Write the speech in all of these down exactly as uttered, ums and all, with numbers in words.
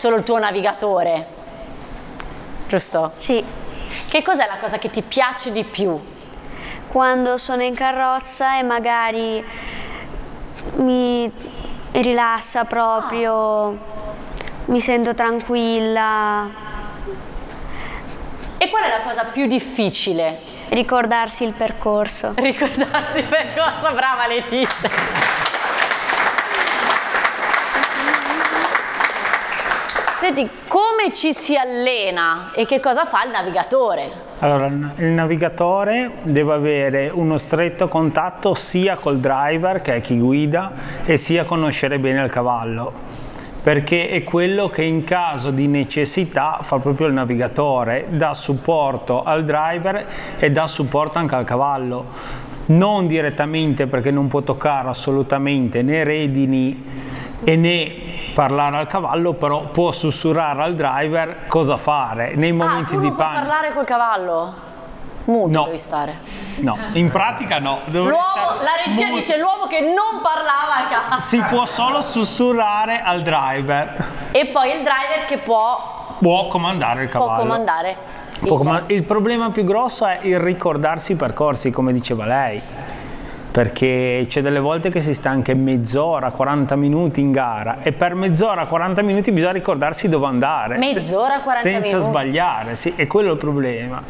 solo il tuo navigatore, giusto? Sì. Che cos'è la cosa che ti piace di più? Quando sono in carrozza e magari mi rilassa proprio, ah. mi sento tranquilla. E qual è la cosa più difficile? Ricordarsi il percorso. Ricordarsi il percorso, brava Letizia! Senti, come ci si allena e che cosa fa il navigatore? Allora, il navigatore deve avere uno stretto contatto sia col driver, che è chi guida, e sia conoscere bene il cavallo, perché è quello che in caso di necessità fa proprio il navigatore, dà supporto al driver e dà supporto anche al cavallo. Non direttamente, perché non può toccare assolutamente né redini e né parlare al cavallo, però può sussurrare al driver cosa fare nei momenti ah, tu di non puoi panico. parlare col cavallo? Muto no. devi stare. No, in pratica no. L'uomo, la regia muto. Dice l'uomo che non parlava al cavallo. Si può solo sussurrare al driver. E poi il driver che può... Può comandare il cavallo. Può comandare. Può comand- il problema più grosso è il ricordarsi i percorsi, come diceva lei. Perché c'è delle volte che si sta anche mezz'ora, quaranta minuti in gara e per mezz'ora, quaranta minuti bisogna ricordarsi dove andare. Mezz'ora, quaranta senza minuti? Senza sbagliare, sì, è quello il problema.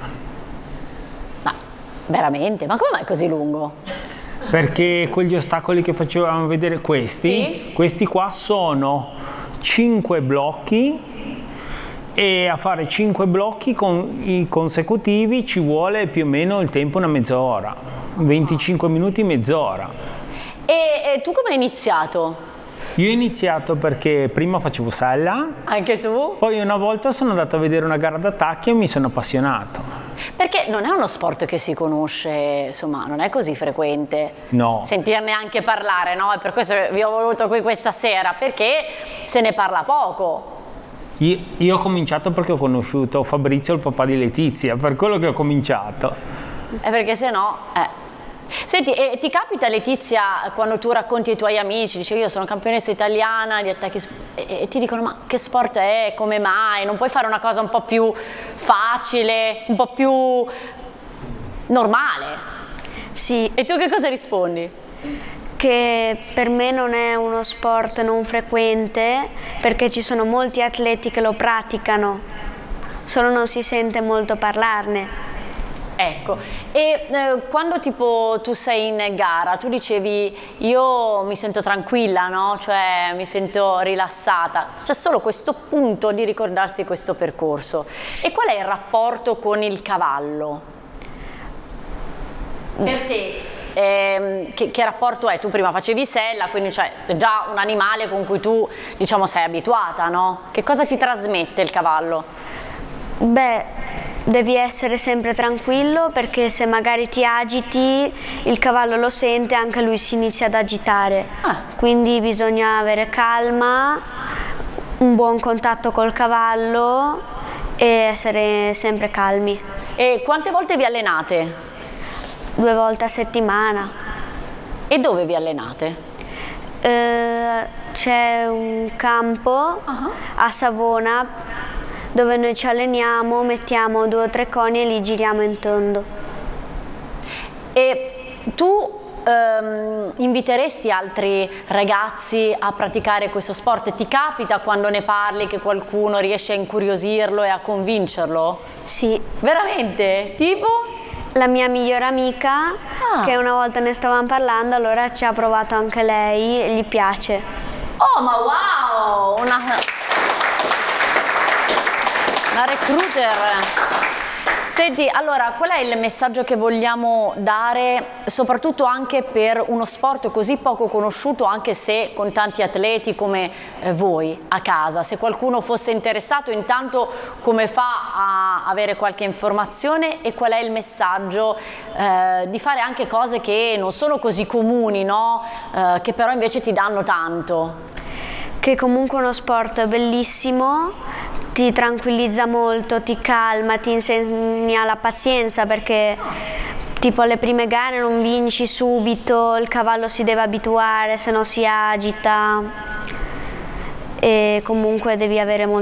Ma veramente? Ma come mai è così lungo? Perché quegli ostacoli che facevamo vedere questi, sì? Questi qua sono cinque blocchi e a fare cinque blocchi con, i consecutivi ci vuole più o meno il tempo una mezz'ora. venticinque minuti, mezz'ora. E, e tu come hai iniziato? Io ho iniziato perché prima facevo sella. Anche tu? Poi una volta sono andato a vedere una gara d'attacchi e mi sono appassionato. Perché non è uno sport che si conosce, insomma, non è così frequente. No. Sentirne anche parlare, no? E per questo vi ho voluto qui questa sera, perché se ne parla poco. Io, io ho cominciato perché ho conosciuto Fabrizio, il papà di Letizia, per quello che ho cominciato. È perché se no... Eh. Senti, e ti capita Letizia quando tu racconti ai tuoi amici, dici io sono campionessa italiana di attacchi e, e ti dicono ma che sport è, come mai, non puoi fare una cosa un po' più facile, un po' più normale? Sì. E tu che cosa rispondi? Che per me non è uno sport non frequente perché ci sono molti atleti che lo praticano, solo non si sente molto parlarne. Ecco, e eh, quando tipo tu sei in gara, tu dicevi io mi sento tranquilla, no? Cioè mi sento rilassata, c'è solo questo punto di ricordarsi questo percorso. E qual è il rapporto con il cavallo? Per te, eh, che, che rapporto è? Tu prima facevi sella, quindi cioè, è già un animale con cui tu diciamo sei abituata, no? Che cosa ti trasmette il cavallo? Beh... Devi essere sempre tranquillo perché se magari ti agiti il cavallo lo sente e anche lui si inizia ad agitare. Ah. Quindi bisogna avere calma, un buon contatto col cavallo e essere sempre calmi. E quante volte vi allenate? Due volte a settimana. E dove vi allenate? Eh, c'è un campo uh-huh. a Savona dove noi ci alleniamo, mettiamo due o tre coni e li giriamo in tondo. E tu ehm, inviteresti altri ragazzi a praticare questo sport? Ti capita quando ne parli che qualcuno riesce a incuriosirlo e a convincerlo? Sì. Veramente? Tipo? La mia migliore amica, ah. che una volta ne stavamo parlando, allora ci ha provato anche lei e gli piace. Oh, ma wow! Una... Una recruiter. Senti, allora, qual è il messaggio che vogliamo dare, soprattutto anche per uno sport così poco conosciuto, anche se con tanti atleti come eh, voi a casa? Se qualcuno fosse interessato, intanto come fa a avere qualche informazione e qual è il messaggio eh, di fare anche cose che non sono così comuni, no? Eh, che però invece ti danno tanto? Che comunque è uno sport bellissimo, ti tranquillizza molto, ti calma, ti insegna la pazienza perché tipo alle prime gare non vinci subito, il cavallo si deve abituare, se no si agita e comunque devi avere molto